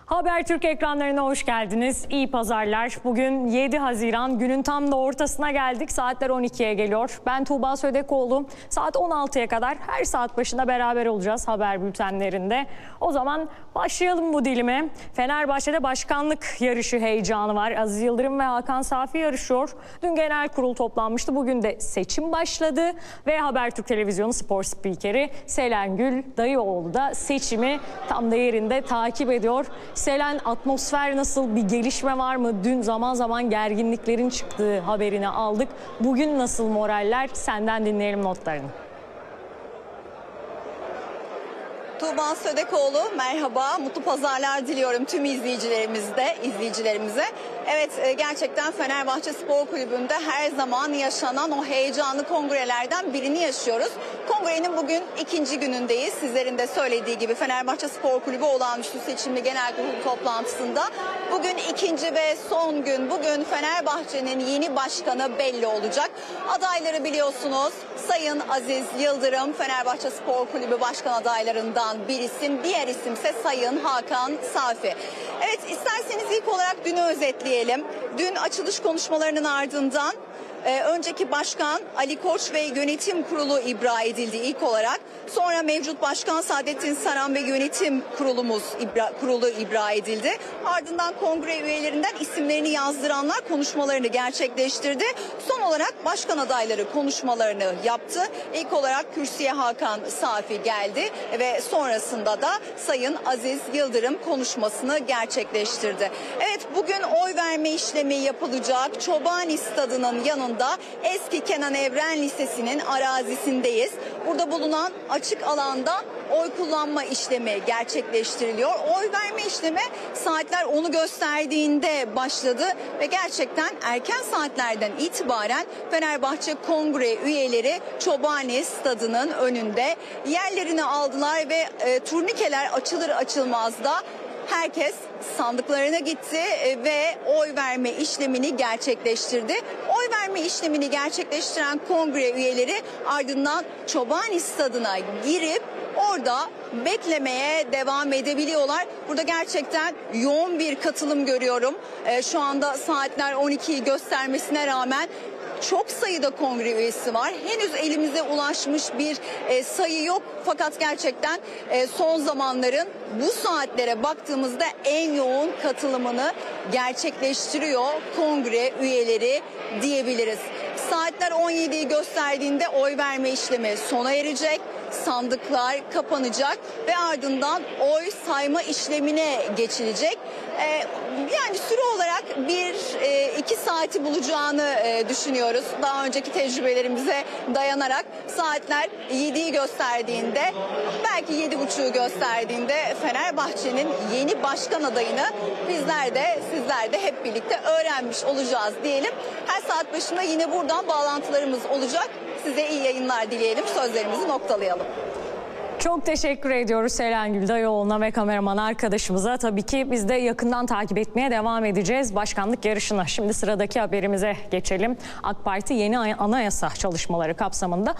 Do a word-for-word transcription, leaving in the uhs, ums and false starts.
Habertürk ekranlarına hoş geldiniz. İyi pazarlar. Bugün yedi Haziran, günün tam da ortasına geldik. Saatler on ikiye geliyor. Ben Tuğba Södekoğlu. Saat on altıya kadar her saat başında beraber olacağız haber bültenlerinde. O zaman başlayalım bu dilime. Fenerbahçe'de başkanlık yarışı heyecanı var. Aziz Yıldırım ve Hakan Safi yarışıyor. Dün genel kurul toplanmıştı. Bugün de seçim başladı ve Habertürk Televizyonu spor spikeri Selengül Dayıoğlu da seçimi tam da yerinde takip ediyor. Selen, atmosfer nasıl, bir gelişme var mı? Dün zaman zaman gerginliklerin çıktığı haberini aldık. Bugün nasıl moraller? Senden dinleyelim notlarını. Tuğba Södekoğlu, merhaba. Mutlu pazarlar diliyorum tüm izleyicilerimizde, izleyicilerimize. Evet, gerçekten Fenerbahçe Spor Kulübü'nde her zaman yaşanan o heyecanlı kongrelerden birini yaşıyoruz. Kongrenin bugün ikinci günündeyiz. Sizlerin de söylediği gibi Fenerbahçe Spor Kulübü olağanüstü seçimli genel kurul toplantısında. Bugün ikinci ve son gün. Bugün Fenerbahçe'nin yeni başkanı belli olacak. Adayları biliyorsunuz. Sayın Aziz Yıldırım, Fenerbahçe Spor Kulübü başkan adaylarından bir isim. Diğer isimse Sayın Hakan Safi. Evet, isterseniz ilk olarak dünü özetleyelim. Dün açılış konuşmalarının ardından Ee, önceki başkan Ali Koç ve yönetim kurulu ibra edildi ilk olarak. Sonra mevcut başkan Saadettin Saran ve yönetim kurulumuz ibra, kurulu ibra edildi. Ardından kongre üyelerinden isimlerini yazdıranlar konuşmalarını gerçekleştirdi. Son olarak başkan adayları konuşmalarını yaptı. İlk olarak kürsüye Hakan Safi geldi ve sonrasında da Sayın Aziz Yıldırım konuşmasını gerçekleştirdi. Evet, bugün oy verme işlemi yapılacak. Çobani Stadı'nın yanında eski Kenan Evren Lisesi'nin arazisindeyiz. Burada bulunan açık alanda oy kullanma işlemi gerçekleştiriliyor. Oy verme işlemi saatler onu gösterdiğinde başladı ve gerçekten erken saatlerden itibaren Fenerbahçe Kongre üyeleri Çobani Stadı'nın önünde yerlerini aldılar ve e, turnikeler açılır açılmaz da herkes sandıklarına gitti ve oy verme işlemini gerçekleştirdi. Oy verme işlemini gerçekleştiren kongre üyeleri ardından Çobani Stadı'na girip orada beklemeye devam edebiliyorlar. Burada gerçekten yoğun bir katılım görüyorum. Şu anda saatler on ikiyi göstermesine rağmen çok sayıda kongre üyesi var. Henüz elimize ulaşmış bir e, sayı yok. Fakat gerçekten e, son zamanların bu saatlere baktığımızda en yoğun katılımını gerçekleştiriyor kongre üyeleri diyebiliriz. Saatler on yediyi gösterdiğinde oy verme işlemi sona erecek. Sandıklar kapanacak ve ardından oy sayma işlemine geçilecek. Ee, yani süre olarak bir e, iki saati bulacağını e, düşünüyoruz. Daha önceki tecrübelerimize dayanarak saatler yediyi gösterdiğinde, belki yedi buçuğu gösterdiğinde Fenerbahçe'nin yeni başkan adayını bizler de sizler de hep birlikte öğrenmiş olacağız diyelim. Her saat başında yine buradan bağlantılarımız olacak. Size iyi yayınlar dileyelim. Sözlerimizi noktalayalım. Çok teşekkür ediyoruz Selengül Dayıoğlu'na ve kameraman arkadaşımıza. Tabii ki biz de yakından takip etmeye devam edeceğiz başkanlık yarışına. Şimdi sıradaki haberimize geçelim. AK Parti yeni anayasa çalışmaları kapsamında